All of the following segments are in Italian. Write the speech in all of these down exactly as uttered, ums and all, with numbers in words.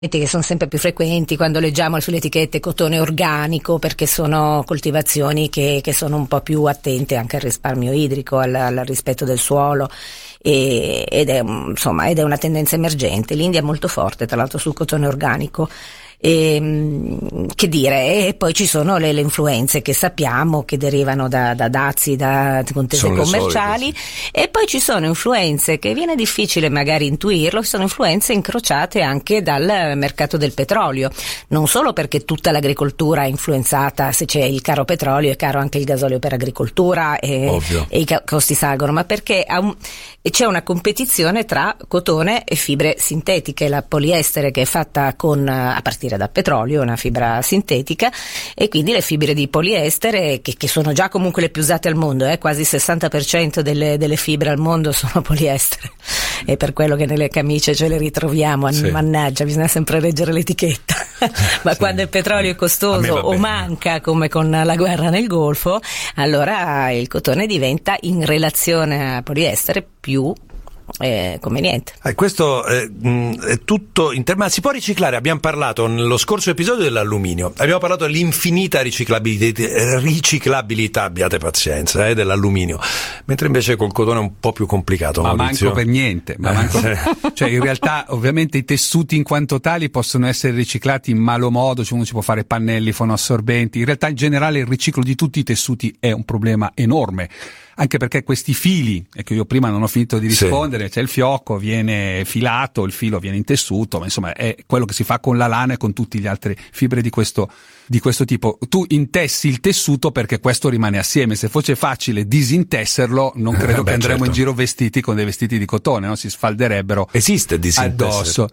che sono sempre più frequenti quando leggiamo sulle etichette cotone organico, perché sono coltivazioni che, che sono un po' più attente anche al risparmio idrico, al, al rispetto del suolo, e, ed è insomma ed è una tendenza emergente. L'India è molto forte tra l'altro sul cotone organico. E, che dire, e poi ci sono le, le influenze che sappiamo che derivano da, da dazi, da contese commerciali, solite, sì. E poi ci sono influenze che viene difficile magari intuirlo, sono influenze incrociate anche dal mercato del petrolio, non solo perché tutta l'agricoltura è influenzata, se c'è il caro petrolio è caro anche il gasolio per agricoltura e, e i costi salgono, ma perché ha un, c'è una competizione tra cotone e fibre sintetiche, la poliestere che è fatta con a partire da petrolio, una fibra sintetica, e quindi le fibre di poliestere che, che sono già comunque le più usate al mondo, eh? Quasi il sessanta per cento delle, delle fibre al mondo sono poliestere, è per quello che nelle camicie ce le ritroviamo, sì. Mannaggia, bisogna sempre leggere l'etichetta ma sì. Quando il petrolio è costoso o manca, come con la guerra nel Golfo, allora il cotone diventa in relazione a poliestere più è conveniente. Eh, questo eh, mh, è tutto in termini. Si può riciclare? Abbiamo parlato nello scorso episodio dell'alluminio, abbiamo parlato dell'infinita riciclabilità, riciclabilità abbiate pazienza, eh, dell'alluminio, mentre invece col cotone è un po' più complicato. Ma Maurizio. manco per niente, ma manco per... cioè in realtà ovviamente i tessuti in quanto tali possono essere riciclati in malo modo, cioè uno ci può fare pannelli fonoassorbenti, in realtà in generale il riciclo di tutti i tessuti è un problema enorme. Anche perché questi fili, e che io prima non ho finito di rispondere, sì. C'è il fiocco, viene filato, il filo viene intessuto, ma insomma è quello che si fa con la lana e con tutte le altre fibre di questo, di questo tipo. Tu intessi il tessuto perché questo rimane assieme, se fosse facile disintesserlo non credo eh, beh, che andremo certo. in giro vestiti con dei vestiti di cotone, no? Si sfalderebbero esiste addosso.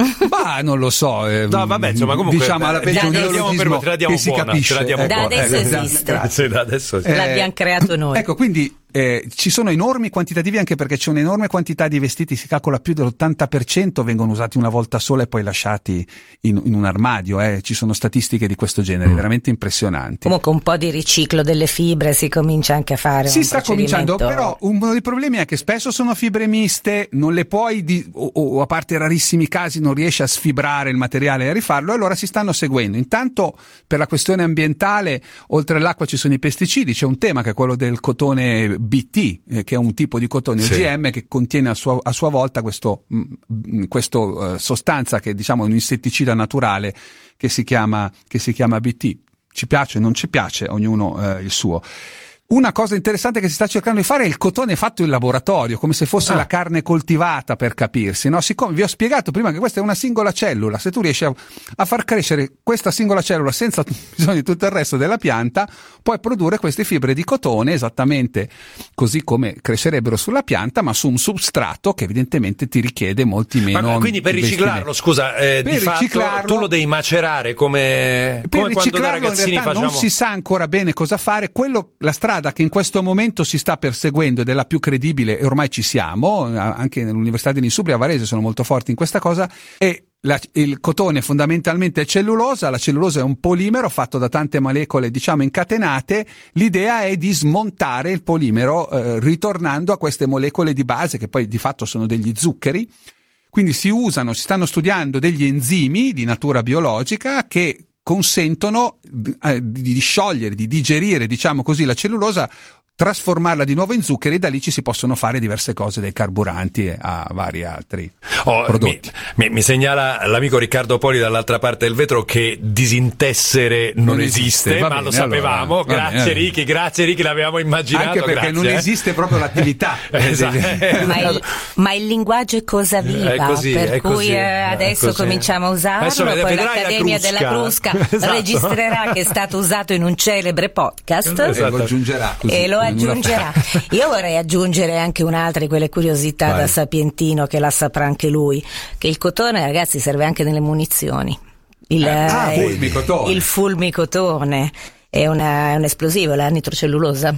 Ma non lo so, eh, no vabbè insomma comunque diciamo alla peggio un neologismo che si buona, capisce, da ecco, adesso ecco, esiste, grazie, da adesso eh, l'abbiamo creato noi, ecco, quindi Eh, ci sono enormi quantitativi, anche perché c'è un'enorme quantità di vestiti, si calcola più dell'ottanta per cento vengono usati una volta sola e poi lasciati in, in un armadio, eh. Ci sono statistiche di questo genere, mm. veramente impressionanti. Comunque un po' di riciclo delle fibre si comincia anche a fare. Si sta cominciando, però uno dei problemi è che spesso sono fibre miste, non le puoi, di, o, o a parte rarissimi casi non riesci a sfibrare il materiale e a rifarlo, e allora si stanno seguendo. Intanto per la questione ambientale, oltre all'acqua ci sono i pesticidi, c'è un tema che è quello del cotone B T, eh, che è un tipo di cotone sì. O G M che contiene a sua, a sua volta questo, mh, questo uh, sostanza che diciamo è un insetticida naturale che si chiama, che si chiama B T. Ci piace o non ci piace, ognuno eh, il suo. Una cosa interessante che si sta cercando di fare è il cotone fatto in laboratorio, come se fosse ah. la carne coltivata, per capirsi, no? Siccome vi ho spiegato prima che questa è una singola cellula, se tu riesci a, a far crescere questa singola cellula senza bisogno di tutto il resto della pianta, puoi produrre queste fibre di cotone esattamente così come crescerebbero sulla pianta, ma su un substrato che evidentemente ti richiede molti meno. Ma quindi per riciclarlo, scusa, eh, per di fatto tu lo devi macerare come, per come quando da ragazzini in realtà facciamo. Non si sa ancora bene cosa fare, quello la strada che in questo momento si sta perseguendo ed è la più credibile, e ormai ci siamo, anche nell'Università di Nisubria a Varese sono molto forti in questa cosa, è la, il cotone fondamentalmente è cellulosa, la cellulosa è un polimero fatto da tante molecole diciamo incatenate, l'idea è di smontare il polimero eh, ritornando a queste molecole di base che poi di fatto sono degli zuccheri. Quindi si usano, si stanno studiando degli enzimi di natura biologica che consentono eh, di sciogliere, di digerire, diciamo così, la cellulosa, trasformarla di nuovo in zuccheri, e da lì ci si possono fare diverse cose, dai carburanti a vari altri oh, prodotti. Mi, mi, mi segnala l'amico Riccardo Poli dall'altra parte del vetro che disintessere non, non esiste, esiste ma bene, lo sapevamo. Allora, grazie bene, Ricky, grazie Ricky, l'avevamo immaginato. Anche perché grazie, non eh. esiste proprio l'attività. Esatto. ma, il, ma il linguaggio è cosa viva, è così, per è cui così, eh, adesso così. cominciamo a usarlo. Adesso poi l'Accademia la della Crusca esatto. registrerà che è stato usato in un celebre podcast esatto. e lo aggiungerà così, e lo aggiungerà. Io vorrei aggiungere anche un'altra di quelle curiosità Vai. da sapientino che la saprà anche lui, che il cotone, ragazzi, serve anche nelle munizioni. Il, ah, eh, il fulmicotone è, una, è un esplosivo, la nitrocellulosa,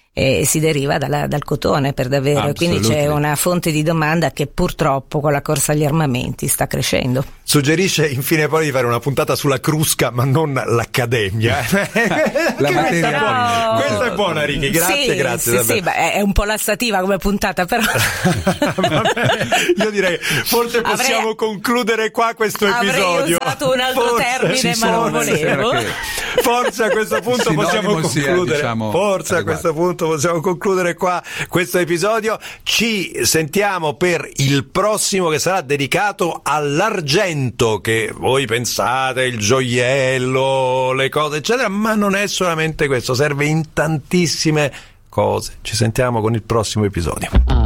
e si deriva dalla, dal cotone per davvero, quindi c'è una fonte di domanda che purtroppo con la corsa agli armamenti sta crescendo. Suggerisce infine poi di fare una puntata sulla Crusca ma non l'accademia. La materia questa, no. questa è buona, Ricky, grazie, sì, grazie sì, sì, beh, è un po' lassativa come puntata, però vabbè, io direi forse possiamo avrei, concludere qua questo episodio. Avrei usato un altro forse, termine ma non volevo. Forse a questo punto possiamo concludere sia, diciamo, forse a questo punto possiamo concludere qua questo episodio. Ci sentiamo per il prossimo, che sarà dedicato all'argento, che voi pensate il gioiello, le cose eccetera, ma non è solamente questo, serve in tantissime cose. Ci sentiamo con il prossimo episodio.